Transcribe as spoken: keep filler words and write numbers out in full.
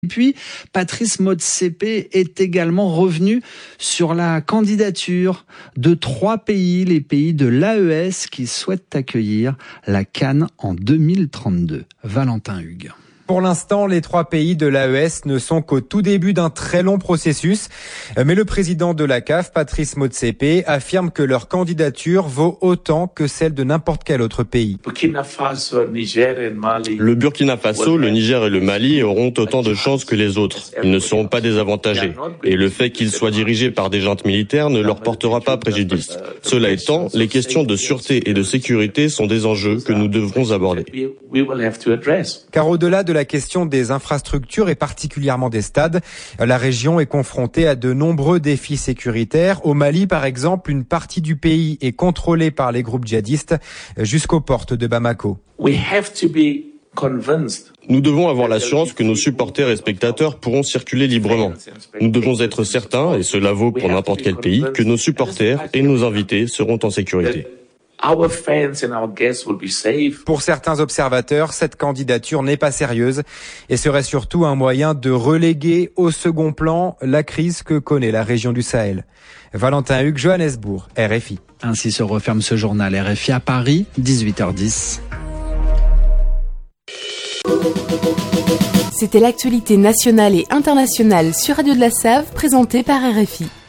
Et puis, Patrice Motsepe est également revenu sur la candidature de trois pays, les pays de l'A E S qui souhaitent accueillir la CAN en deux mille trente-deux. Valentin Hugues. Pour l'instant, les trois pays de l'A E S ne sont qu'au tout début d'un très long processus. Mais le président de la C A F, Patrice Motsepe, affirme que leur candidature vaut autant que celle de n'importe quel autre pays. Le Burkina Faso, le Niger et le Mali auront autant de chances que les autres. Ils ne seront pas désavantagés. Et le fait qu'ils soient dirigés par des juntes militaires ne leur portera pas préjudice. Cela étant, les questions de sûreté et de sécurité sont des enjeux que nous devrons aborder. Car au-delà de la question des infrastructures et particulièrement des stades, la région est confrontée à de nombreux défis sécuritaires. Au Mali, par exemple, une partie du pays est contrôlée par les groupes djihadistes jusqu'aux portes de Bamako. Nous devons avoir l'assurance que nos supporters et spectateurs pourront circuler librement. Nous devons être certains, et cela vaut pour n'importe quel pays, que nos supporters et nos invités seront en sécurité. Pour certains observateurs, cette candidature n'est pas sérieuse et serait surtout un moyen de reléguer au second plan la crise que connaît la région du Sahel. Valentin Hugues, Johannesburg, R F I. Ainsi se referme ce journal R F I à Paris, dix-huit heures dix. C'était l'actualité nationale et internationale sur Radio de la Save, présentée par R F I.